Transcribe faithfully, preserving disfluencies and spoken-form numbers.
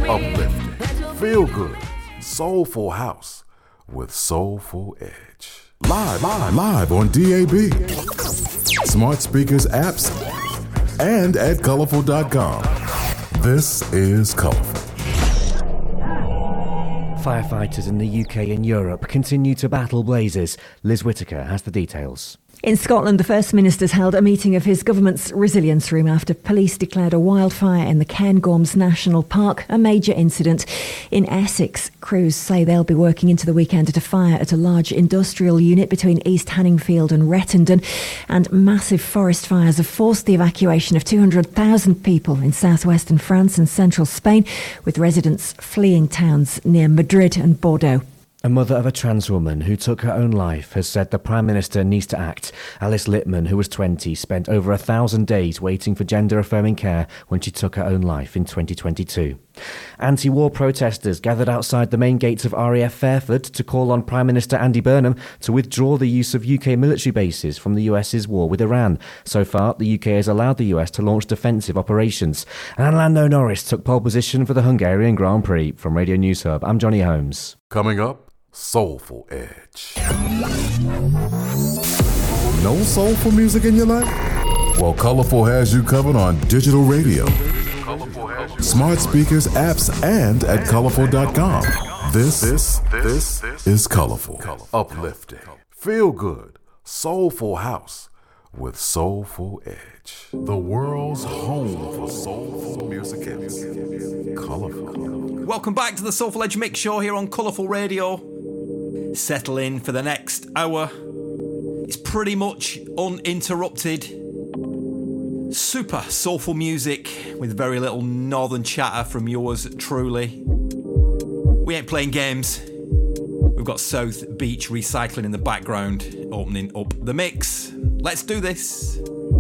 uplifting, feel good, soulful house with soulful edge. Live, live, live on D A B, smart speakers, apps, and at colorful dot com. This is Colorful. Firefighters in the U K and Europe continue to battle blazes. Liz Whittaker has the details. In Scotland, the First Minister's held a meeting of his government's resilience room after police declared a wildfire in the Cairngorms National Park a major incident. In Essex, crews say they'll be working into the weekend at a fire at a large industrial unit between East Hanningfield and Rettendon. And massive forest fires have forced the evacuation of two hundred thousand people in southwestern France and central Spain, with residents fleeing towns near Madrid and Bordeaux. A mother of a trans woman who took her own life has said the Prime Minister needs to act. Alice Littman, who was twenty, spent over a thousand days waiting for gender-affirming care when she took her own life in twenty twenty-two. Anti-war protesters gathered outside the main gates of R A F Fairford to call on Prime Minister Andy Burnham to withdraw the use of U K military bases from the US's war with Iran. So far, the U K has allowed the U S to launch defensive operations. And Lando Norris took pole position for the Hungarian Grand Prix. From Radio News Hub, I'm Johnny Holmes. Coming up, Soulful Edge. No soulful music in your life? Well, Colorful has you covered on digital radio, smart speakers, apps, and at colorful dot com. This, this, this is Colorful. Uplifting, feel good, soulful house with soulful edge. The world's home for soulful music hits. Colorful. Welcome back to the Soulful Edge Mix Show here on Colourful Radio. Settle in for the next hour. It's pretty much uninterrupted. Super soulful music with very little northern chatter from yours truly. We ain't playing games. We've got South Beach Recycling in the background opening up the mix. Let's do this.